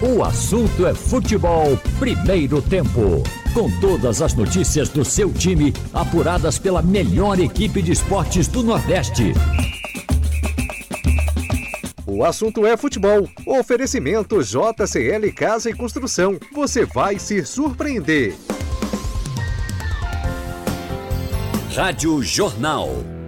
O assunto é futebol, primeiro tempo. Com todas as notícias do seu time, apuradas pela melhor equipe de esportes do Nordeste. O assunto é futebol. Oferecimento JCL Casa e Construção. Você vai se surpreender. Rádio Jornal.